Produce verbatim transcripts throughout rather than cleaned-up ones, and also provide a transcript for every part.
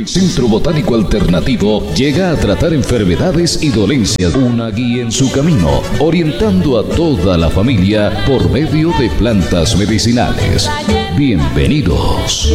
El Centro Botánico Alternativo llega a tratar enfermedades y dolencias, una guía en su camino, orientando a toda la familia por medio de plantas medicinales. Bienvenidos.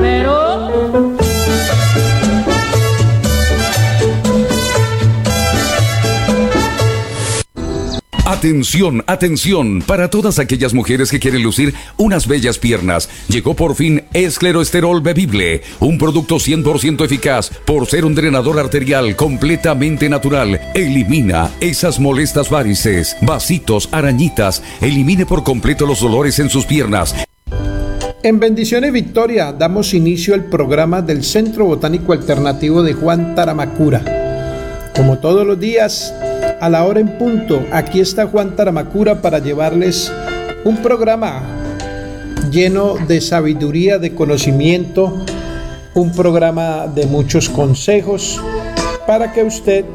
Atención, atención, para todas aquellas mujeres que quieren lucir unas bellas piernas. Llegó por fin Escleroesterol Bebible, un producto cien por ciento eficaz por ser un drenador arterial completamente natural. Elimina esas molestas varices, vasitos, arañitas, elimine por completo los dolores en sus piernas. En Bendiciones Victoria damos inicio al programa del Centro Botánico Alternativo de Juan Taramacura. Como todos los días, a la hora en punto, aquí está Juan Taramacura para llevarles un programa lleno de sabiduría, de conocimiento, un programa de muchos consejos para que usted,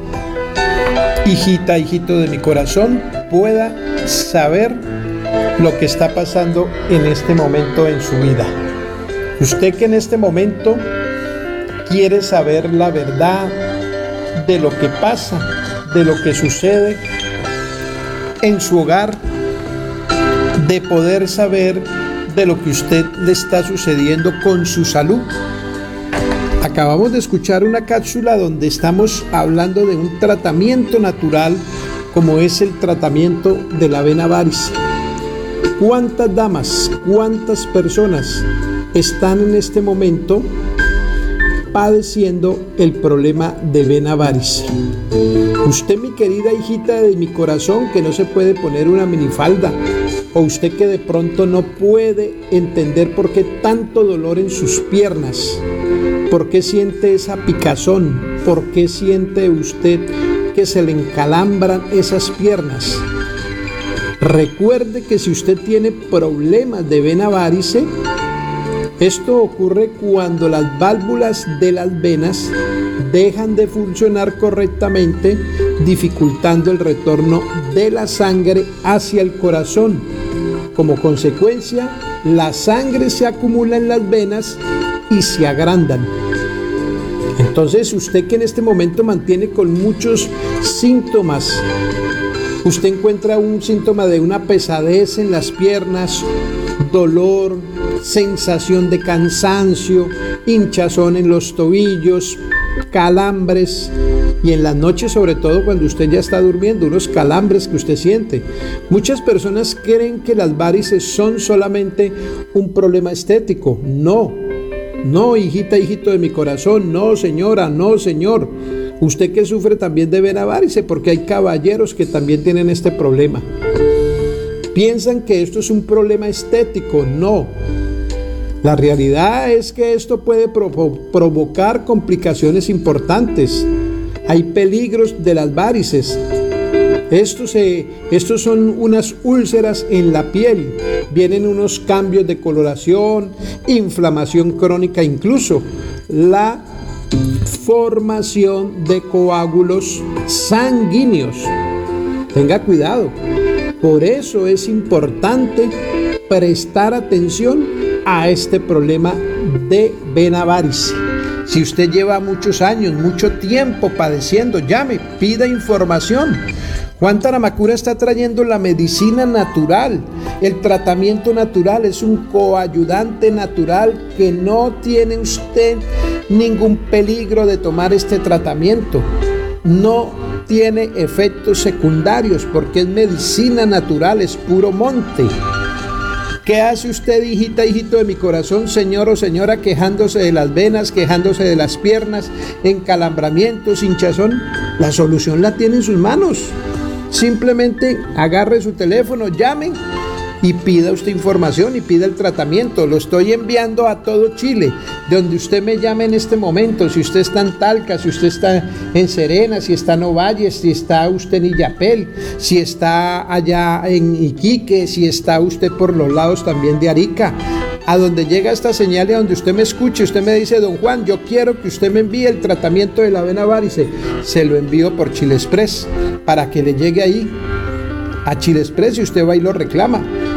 hijita, hijito de mi corazón, pueda saber lo que está pasando en este momento en su vida. Usted que en este momento quiere saber la verdad de lo que pasa, de lo que sucede en su hogar, de poder saber de lo que usted le está sucediendo con su salud. Acabamos de escuchar una cápsula donde estamos hablando de un tratamiento natural como es el tratamiento de la vena varice. ¿Cuántas damas, cuántas personas están en este momento padeciendo el problema de vena varice? Usted, mi querida hijita de mi corazón, que no se puede poner una minifalda, o usted que de pronto no puede entender por qué tanto dolor en sus piernas, por qué siente esa picazón, por qué siente usted que se le encalambran esas piernas. Recuerde que si usted tiene problemas de vena varice, esto ocurre cuando las válvulas de las venas dejan de funcionar correctamente, dificultando el retorno de la sangre hacia el corazón. Como consecuencia, la sangre se acumula en las venas y se agrandan. Entonces, usted que en este momento mantiene con muchos síntomas, usted encuentra un síntoma de una pesadez en las piernas, dolor, sensación de cansancio, hinchazón en los tobillos, calambres, y en las noches, sobre todo cuando usted ya está durmiendo, unos calambres que usted siente. Muchas personas creen que las varices son solamente un problema estético. No, no, hijita, hijito de mi corazón, no, señora, no, señor. Usted que sufre también de vena varice, porque hay caballeros que también tienen este problema. Piensan que esto es un problema estético. No. La realidad es que esto puede provo- provocar complicaciones importantes. Hay peligros de las varices. Estos, se, estos son unas úlceras en la piel. Vienen unos cambios de coloración, inflamación crónica, incluso la formación de coágulos sanguíneos. Tenga cuidado. Por eso es importante prestar atención a este problema de vena varice. Si usted lleva muchos años, mucho tiempo padeciendo, llame, pida información. Juan Taramacura está trayendo la medicina natural. El tratamiento natural es un coayudante natural que no tiene usted ningún peligro de tomar este tratamiento. No tiene efectos secundarios porque es medicina natural, es puro monte. ¿Qué hace usted, hijita, hijito de mi corazón, señor o señora, quejándose de las venas, quejándose de las piernas, encalambramientos, hinchazón? La solución la tiene en sus manos. Simplemente agarre su teléfono, llame y pida usted información y pida el tratamiento. Lo estoy enviando a todo Chile, de donde usted me llame en este momento. Si usted está en Talca, si usted está en Serena, si está en Ovalle, si está usted en Illapel, si está allá en Iquique, si está usted por los lados también de Arica, a donde llega esta señal y a donde usted me escuche, usted me dice: don Juan, yo quiero que usted me envíe el tratamiento de la vena varice. Se lo envío por Chile Express para que le llegue ahí a Chile Express y usted va y lo reclama.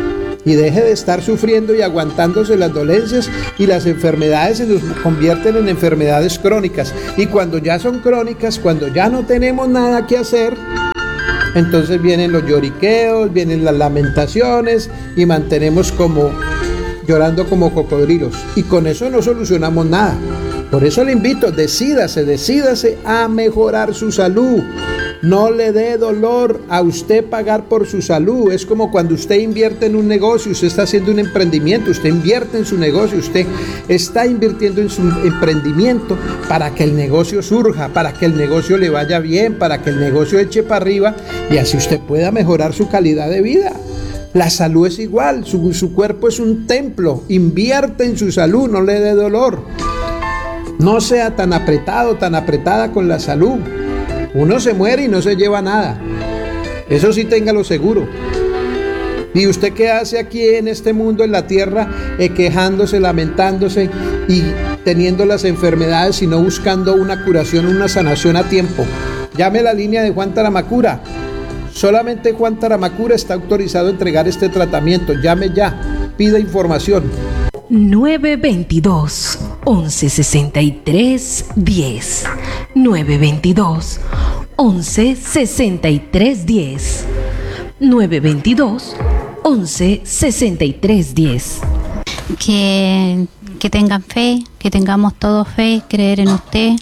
y deje de estar sufriendo y aguantándose las dolencias, y las enfermedades se nos convierten en enfermedades crónicas, y cuando ya son crónicas, cuando ya no tenemos nada que hacer, entonces vienen los lloriqueos, vienen las lamentaciones y mantenemos como llorando como cocodrilos, y con eso no solucionamos nada. Por eso le invito, decídase, decídase a mejorar su salud. No le dé dolor a usted pagar por su salud. Es como cuando usted invierte en un negocio, usted está haciendo un emprendimiento, usted invierte en su negocio, usted está invirtiendo en su emprendimiento para que el negocio surja, para que el negocio le vaya bien, para que el negocio eche para arriba y así usted pueda mejorar su calidad de vida. La salud es igual, su, su cuerpo es un templo. Invierte en su salud, no le dé dolor. No sea tan apretado, tan apretada con la salud. Uno se muere y no se lleva nada. Eso sí, téngalo seguro. ¿Y usted qué hace aquí en este mundo, en la tierra, eh, quejándose, lamentándose y teniendo las enfermedades y no buscando una curación, una sanación a tiempo? Llame a la línea de Juan Taramacura. Solamente Juan Taramacura está autorizado a entregar este tratamiento. Llame ya, pida información. nueve veintidós, once sesenta y tres, diez. nueve veintidós, once sesenta y tres, diez. nueve veintidós, once sesenta y tres, diez. Que, que tengan fe, que tengamos todos fe, creer en usted.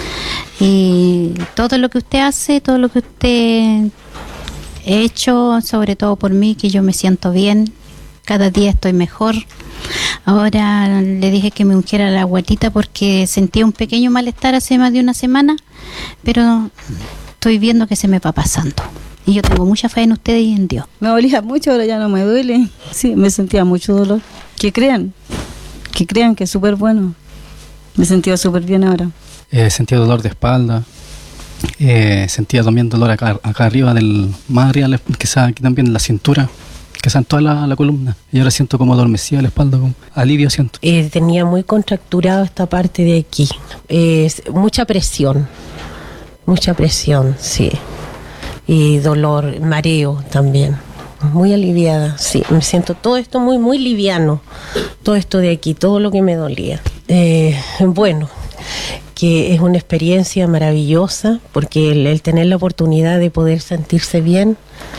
Y todo lo que usted hace, todo lo que usted ha hecho, sobre todo por mí, que yo me siento bien. Cada día estoy mejor. Ahora le dije que me ungiera la guatita porque sentía un pequeño malestar hace más de una semana, pero estoy viendo que se me va pasando. Y yo tengo mucha fe en ustedes y en Dios. Me dolía mucho, ahora ya no me duele. Sí, me sentía mucho dolor. Que crean, que crean que es súper bueno. Me sentía súper bien ahora. Eh, sentía dolor de espalda. Eh, sentía también dolor acá, acá arriba, del más arriba, quizás aquí también en la cintura, que en toda la, la columna, y ahora siento como adormecida la espalda, como alivio siento. Eh, tenía muy contracturado esta parte de aquí, eh, mucha presión, mucha presión, sí, y dolor, mareo también, muy aliviada, sí, me siento todo esto muy, muy liviano, todo esto de aquí, todo lo que me dolía. Eh, bueno, que es una experiencia maravillosa, porque el, el tener la oportunidad de poder sentirse bien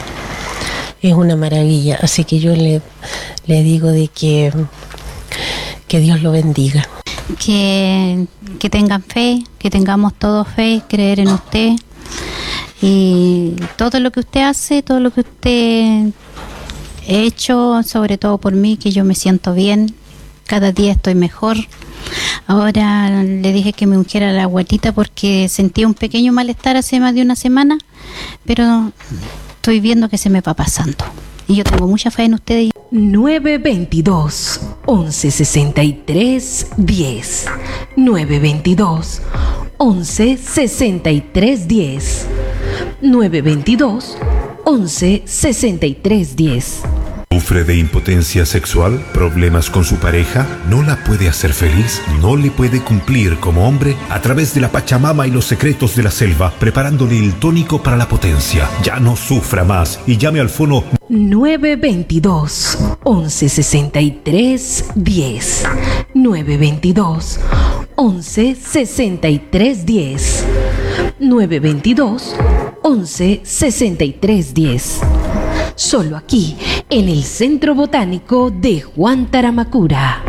es una maravilla, así que yo le, le digo de que, que Dios lo bendiga. Que, que tengan fe, que tengamos todos fe, creer en usted. Y todo lo que usted hace, todo lo que usted ha hecho, sobre todo por mí, que yo me siento bien. Cada día estoy mejor. Ahora le dije que me ungiera la guatita porque sentía un pequeño malestar hace más de una semana, pero estoy viendo que se me va pasando. Y yo tengo mucha fe en ustedes. nueve veintidós, once sesenta y tres, diez. nueve veintidós, once sesenta y tres, diez. nueve veintidós, once sesenta y tres, diez. ¿Sufre de impotencia sexual? ¿Problemas con su pareja? ¿No la puede hacer feliz? ¿No le puede cumplir como hombre? A través de la Pachamama y los secretos de la selva, preparándole el tónico para la potencia. Ya no sufra más y llame al fono nueve veintidós, once sesenta y tres, diez. nueve veintidós, once sesenta y tres, diez. nueve veintidós, once sesenta y tres, diez. Solo aquí, en el Centro Botánico de Juan Taramacura.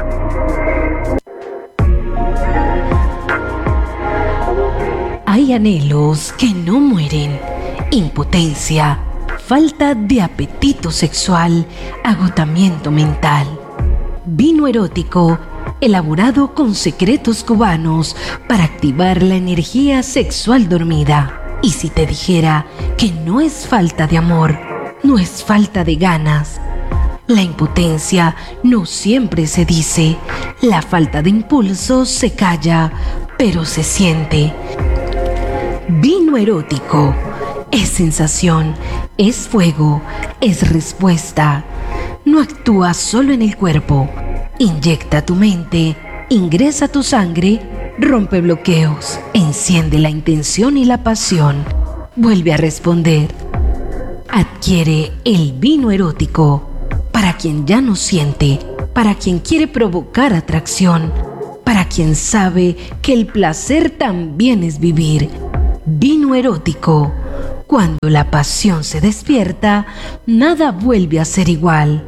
Hay anhelos que no mueren, impotencia, falta de apetito sexual, agotamiento mental. Vino erótico, elaborado con secretos cubanos para activar la energía sexual dormida. Y si te dijera que no es falta de amor, no es falta de ganas. La impotencia no siempre se dice, la falta de impulso se calla, pero se siente. Vino erótico es sensación, es fuego, es respuesta. No actúa solo en el cuerpo, inyecta tu mente, ingresa tu sangre, rompe bloqueos, enciende la intención y la pasión, vuelve a responder. Adquiere el vino erótico para quien ya no siente, para quien quiere provocar atracción, para quien sabe que el placer también es vivir. Vino erótico. Cuando la pasión se despierta, nada vuelve a ser igual.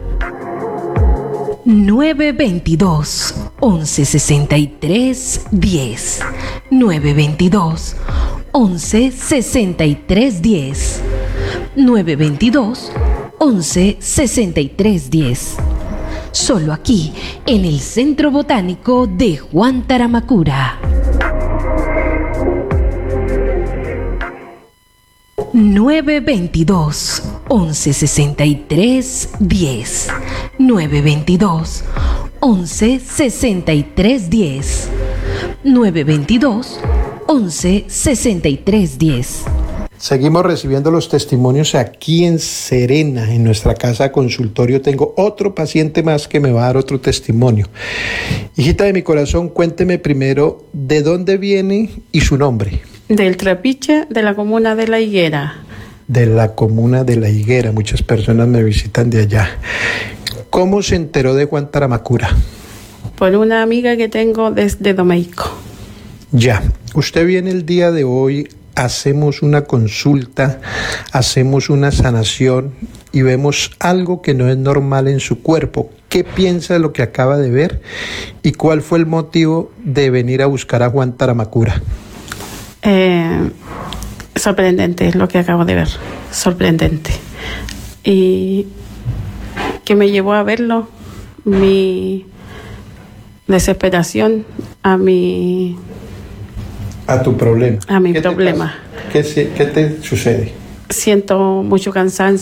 nueve veintidós, once sesenta y tres, diez. nueve veintidós, once sesenta y tres, diez. nueve veintidós, once sesenta y tres, diez. Solo aquí, en el Centro Botánico de Juan Taramacura. nueve veintidós, once sesenta y tres, diez. nueve veintidós, once sesenta y tres, diez. nueve veintidós, once sesenta y tres, diez. Seguimos recibiendo los testimonios aquí en Serena, en nuestra casa consultorio. Tengo otro paciente más que me va a dar otro testimonio. Hijita de mi corazón, cuénteme primero de dónde viene y su nombre. Del Trapiche, de la comuna de La Higuera. De la comuna de La Higuera, muchas personas me visitan de allá. ¿Cómo se enteró de Juan Taramacura? Por una amiga que tengo desde Domeico. Ya, usted viene el día de hoy, hacemos una consulta, hacemos una sanación y vemos algo que no es normal en su cuerpo. ¿Qué piensa de lo que acaba de ver y cuál fue el motivo de venir a buscar a Juan Taramacura? Eh, sorprendente es lo que acabo de ver, sorprendente. Y que me llevó a verlo, mi desesperación, a mi... A tu problema. A mi ¿Qué problema. Te ¿Qué, ¿Qué te sucede? Siento mucho cansancio.